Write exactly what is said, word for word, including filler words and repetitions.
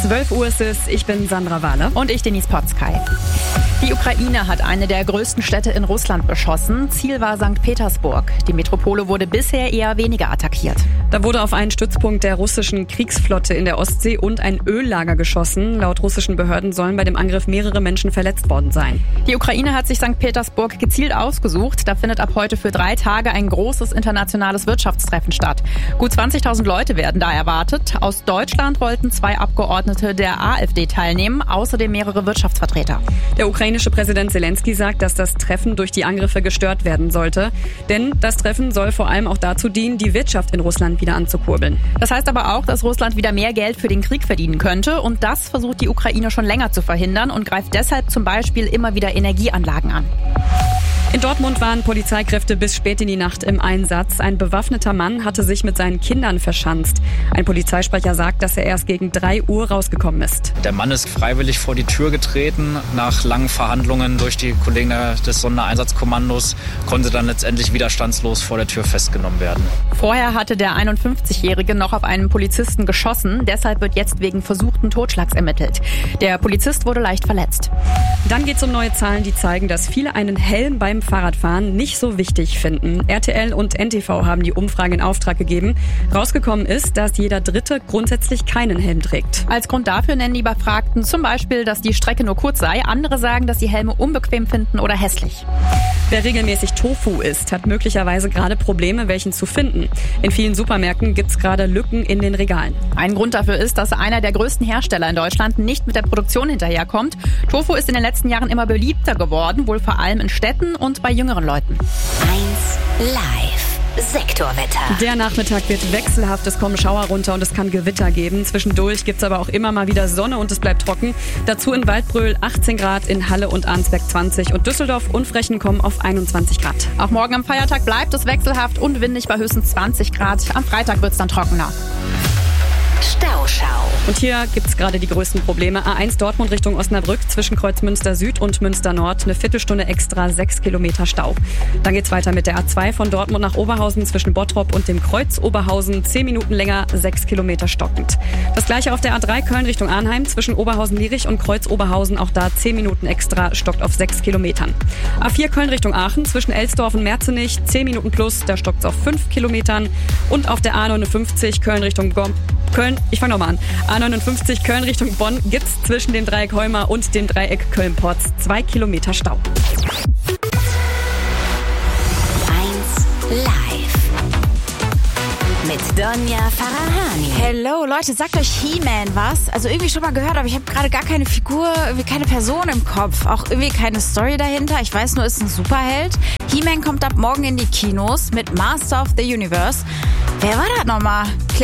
zwölf Uhr ist es, ich bin Sandra Wahler. Und ich, Denise Potzkei. Die Ukraine hat eine der größten Städte in Russland beschossen. Ziel war Sankt Petersburg. Die Metropole wurde bisher eher weniger attackiert. Da wurde auf einen Stützpunkt der russischen Kriegsflotte in der Ostsee und ein Öllager geschossen. Laut russischen Behörden sollen bei dem Angriff mehrere Menschen verletzt worden sein. Die Ukraine hat sich Sankt Petersburg gezielt ausgesucht. Da findet ab heute für drei Tage ein großes internationales Wirtschaftstreffen statt. Gut zwanzigtausend Leute werden da erwartet. Aus Deutschland wollten zwei Abgeordnete der AfD teilnehmen, außerdem mehrere Wirtschaftsvertreter. Der ukrainische Präsident Zelensky sagt, dass das Treffen durch die Angriffe gestört werden sollte. Denn das Treffen soll vor allem auch dazu dienen, die Wirtschaft in Russland wieder anzukurbeln. Das heißt aber auch, dass Russland wieder mehr Geld für den Krieg verdienen könnte. Und das versucht die Ukraine schon länger zu verhindern und greift deshalb zum Beispiel immer wieder Energieanlagen an. In Dortmund waren Polizeikräfte bis spät in die Nacht im Einsatz. Ein bewaffneter Mann hatte sich mit seinen Kindern verschanzt. Ein Polizeisprecher sagt, dass er erst gegen drei Uhr rausgekommen ist. Der Mann ist freiwillig vor die Tür getreten. Nach langen Verhandlungen durch die Kollegen des Sondereinsatzkommandos konnte dann letztendlich widerstandslos vor der Tür festgenommen werden. Vorher hatte der einundfünfzigjährige noch auf einen Polizisten geschossen. Deshalb wird jetzt wegen versuchten Totschlags ermittelt. Der Polizist wurde leicht verletzt. Dann geht es um neue Zahlen, die zeigen, dass viele einen Helm beim Fahrradfahren nicht so wichtig finden. R T L und N T V haben die Umfrage in Auftrag gegeben. Rausgekommen ist, dass jeder Dritte grundsätzlich keinen Helm trägt. Als Grund dafür nennen die Befragten zum Beispiel, dass die Strecke nur kurz sei. Andere sagen, dass sie Helme unbequem finden oder hässlich. Wer regelmäßig Tofu isst, hat möglicherweise gerade Probleme, welchen zu finden. In vielen Supermärkten gibt es gerade Lücken in den Regalen. Ein Grund dafür ist, dass einer der größten Hersteller in Deutschland nicht mit der Produktion hinterherkommt. Tofu ist in den letzten Jahren immer beliebter geworden, wohl vor allem in Städten und bei jüngeren Leuten. eins Live. Sektorwetter. Der Nachmittag wird wechselhaft, es kommen Schauer runter und es kann Gewitter geben. Zwischendurch gibt es aber auch immer mal wieder Sonne und es bleibt trocken. Dazu in Waldbröl achtzehn Grad, in Halle und Arnsberg zwanzig und Düsseldorf und Frechen kommen auf einundzwanzig Grad. Auch morgen am Feiertag bleibt es wechselhaft und windig bei höchstens zwanzig Grad. Am Freitag wird es dann trockener. Stauschau. Und hier gibt es gerade die größten Probleme. A eins Dortmund Richtung Osnabrück zwischen Kreuzmünster Süd und Münster Nord. Eine Viertelstunde extra, sechs Kilometer Stau. Dann geht's weiter mit der A zwei von Dortmund nach Oberhausen zwischen Bottrop und dem Kreuz Oberhausen. Zehn Minuten länger, sechs Kilometer stockend. Das gleiche auf der A drei Köln Richtung Arnheim zwischen Oberhausen-Lierich und Kreuz Oberhausen. Auch da zehn Minuten extra, stockt auf sechs Kilometern. A vier Köln Richtung Aachen zwischen Elsdorf und Merzenich. zehn Minuten plus, da stockt's auf fünf Kilometern. Und auf der A neunundfünfzig Köln Richtung Gom Köln, ich fange nochmal an. A neunundfünfzig Köln Richtung Bonn gibt's zwischen dem Dreieck Heuma und dem Dreieck Köln-Porz zwei Kilometer Stau. eins Live. Mit Donja Farahani. Hello, Leute, sagt euch He-Man was? Also irgendwie schon mal gehört, aber ich habe gerade gar keine Figur, irgendwie keine Person im Kopf. Auch irgendwie keine Story dahinter. Ich weiß nur, ist ein Superheld. He-Man kommt ab morgen in die Kinos mit Master of the Universe. Wer war das nochmal? Klärt